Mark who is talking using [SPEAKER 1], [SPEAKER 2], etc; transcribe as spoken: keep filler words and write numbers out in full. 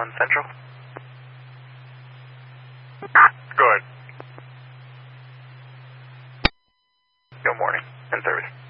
[SPEAKER 1] one Central.
[SPEAKER 2] Go ahead.
[SPEAKER 1] Good morning. In service.